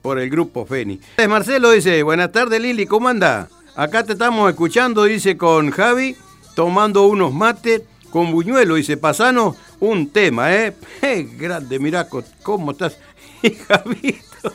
por el grupo Feni. Marcelo dice, buenas tardes Lili, ¿cómo anda? Acá te estamos escuchando, dice, con Javi, tomando unos mates con buñuelo, dice, pasanos un tema, grande, mirá cómo estás. Y Javito,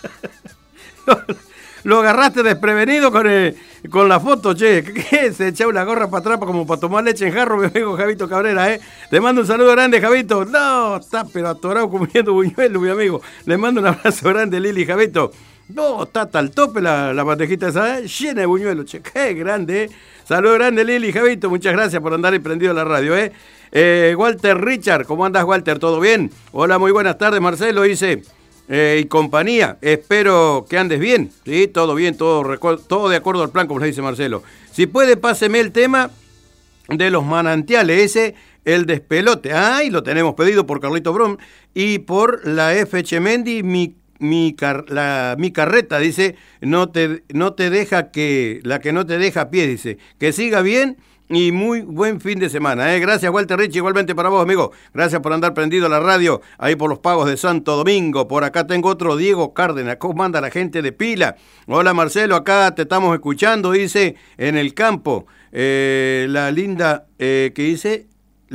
lo agarraste desprevenido con la foto, che. ¿Qué? Se echó una gorra para atrás como para tomar leche en jarro, mi amigo Javito Cabrera, Te mando un saludo grande, Javito. No, está pero atorado comiendo buñuelo, mi amigo. Le mando un abrazo grande, Lili, Javito. No, está hasta el tope la bandejita esa, llena de buñuelo, che. Qué grande, Saludo grande, Lili, Javito. Muchas gracias por andar prendido a la radio, Walter Richard, ¿cómo andas, Walter? ¿Todo bien? Hola, muy buenas tardes, Marcelo, dice... y compañía, espero que andes bien, ¿sí? Todo bien, todo de acuerdo al plan, como le dice Marcelo. Si puede, páseme el tema de los manantiales, el despelote. Y lo tenemos pedido por Carlito Brom y por la F. Chemendi, mi carreta, dice, no te deja la que no te deja pie, dice, que siga bien. Y muy buen fin de semana, Gracias, Walter Rich, igualmente para vos, amigo. Gracias por andar prendido a la radio, ahí por los pagos de Santo Domingo. Por acá tengo otro, Diego Cárdenas. ¿Cómo anda la gente de Pila? Hola, Marcelo, acá te estamos escuchando, dice, en el campo. La linda, que dice,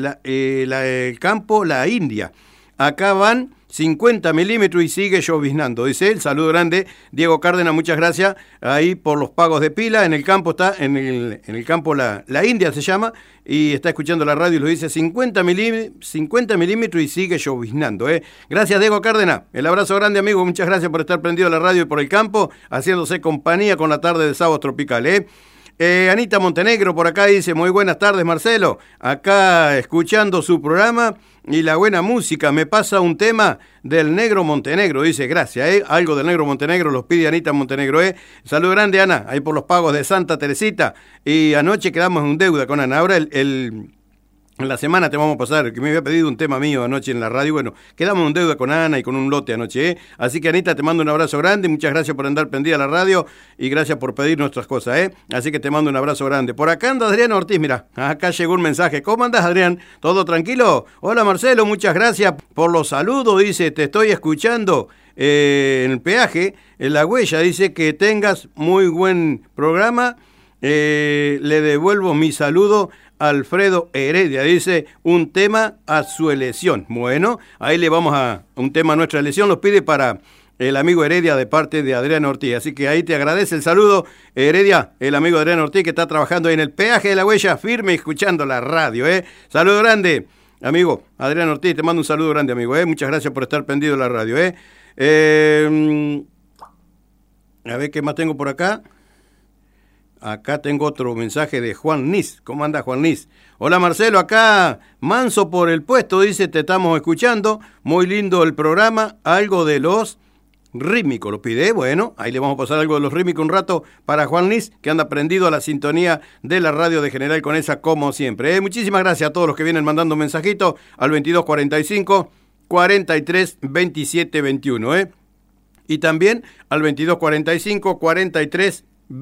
el campo, la India. Acá van 50 milímetros y sigue lloviznando, dice él. Saludo grande, Diego Cárdenas, muchas gracias ahí por los pagos de Pila. En el campo está, en el campo la India se llama, y está escuchando la radio y lo dice 50 milímetros y sigue lloviznando, Gracias, Diego Cárdenas, el abrazo grande, amigo, muchas gracias por estar prendido a la radio y por el campo, haciéndose compañía con la tarde de Sábado Tropical, Anita Montenegro por acá dice, muy buenas tardes, Marcelo, acá escuchando su programa y la buena música, me pasa un tema del Negro Montenegro, dice, gracias, algo del Negro Montenegro los pide Anita Montenegro, Salud grande, Ana, ahí por los pagos de Santa Teresita, y anoche quedamos en deuda con Ana, ahora en la semana te vamos a pasar, que me había pedido un tema mío anoche en la radio, bueno, quedamos en deuda con Ana y con un lote anoche, Así que, Anita, te mando un abrazo grande, muchas gracias por andar prendida a la radio y gracias por pedir nuestras cosas, Así que te mando un abrazo grande. Por acá anda Adrián Ortiz, mira, acá llegó un mensaje. ¿Cómo andas, Adrián? ¿Todo tranquilo? Hola, Marcelo, muchas gracias por los saludos, dice, te estoy escuchando en el peaje, en la huella, dice que tengas muy buen programa, le devuelvo mi saludo Alfredo Heredia, dice, un tema a su elección. Bueno, ahí le vamos a un tema a nuestra elección, los pide para el amigo Heredia de parte de Adrián Ortiz. Así que ahí te agradece el saludo, Heredia, el amigo Adrián Ortiz que está trabajando en el peaje de la huella, firme escuchando la radio, Saludo grande, amigo Adrián Ortiz, te mando un saludo grande, amigo, Muchas gracias por estar prendido en la radio, A ver qué más tengo por acá. Acá tengo otro mensaje de Juan Nis. ¿Cómo anda, Juan Nis? Hola, Marcelo, acá manso por el puesto, dice, te estamos escuchando. Muy lindo el programa. Algo de los rítmicos, lo pide. Bueno, ahí le vamos a pasar algo de los rítmicos un rato para Juan Nis, que anda prendido a la sintonía de la radio de General Conesa, como siempre. Muchísimas gracias a todos los que vienen mandando mensajitos al 2245 43 27 21, Y también al 2245 43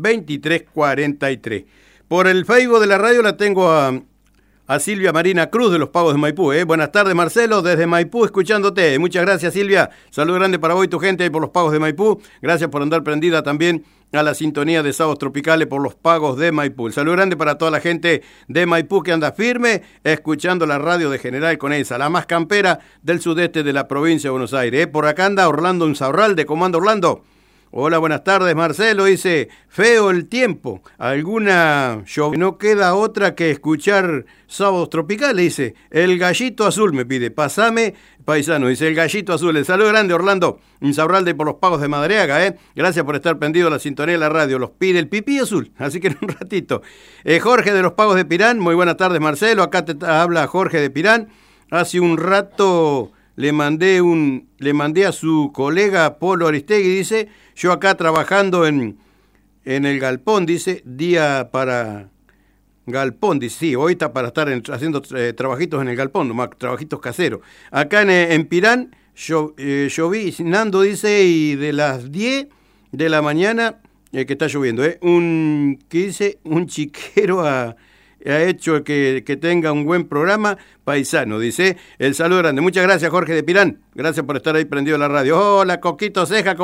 2343. Por el Facebook de la radio la tengo a Silvia Marina Cruz de los Pagos de Maipú. Buenas tardes, Marcelo, desde Maipú escuchándote. Muchas gracias, Silvia. Saludo grande para vos y tu gente ahí por los Pagos de Maipú. Gracias por andar prendida también a la sintonía de Sábados Tropicales por los Pagos de Maipú. Saludo grande para toda la gente de Maipú que anda firme escuchando la radio de General Conesa, la más campera del sudeste de la provincia de Buenos Aires. Por acá anda Orlando Unzaurralde. ¿Cómo anda, Orlando? Hola, buenas tardes, Marcelo, dice, feo el tiempo, no queda otra que escuchar Sábados Tropicales, dice, el gallito azul me pide, pasame, paisano, dice, el gallito azul. El saludo grande, Orlando Insaurralde por los Pagos de Madariaga, gracias por estar prendido a la sintonía de la radio, los pide el pipí azul, así que en un ratito. Jorge de los Pagos de Pirán, muy buenas tardes, Marcelo, acá te habla Jorge de Pirán, hace un rato le mandé a su colega Polo Aristegui, dice, yo acá trabajando en el galpón, dice, día para galpón, dice, sí, hoy está para estar haciendo trabajitos en el galpón, nomás trabajitos caseros. Acá en Pirán, lloviznando, dice, y de las 10 de la mañana, que está lloviendo, que dice, un chiquero ha hecho que tenga un buen programa, paisano, dice, el saludo grande. Muchas gracias, Jorge de Pirán, gracias por estar ahí prendido en la radio. Hola, Coquito Ceja.